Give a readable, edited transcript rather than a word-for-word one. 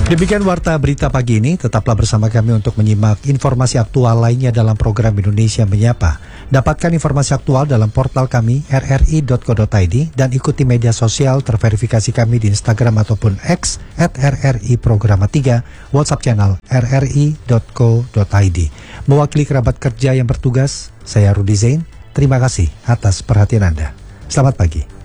Demikian Warta Berita pagi ini. Tetaplah bersama kami untuk menyimak informasi aktual lainnya dalam program Indonesia Menyapa. Dapatkan informasi aktual dalam portal kami rri.co.id dan ikuti media sosial terverifikasi kami di Instagram ataupun X @RRI-Programa3, WhatsApp channel rri.co.id. Mewakili kerabat kerja yang bertugas, saya Rudi Zain. Terima kasih atas perhatian Anda. Selamat pagi.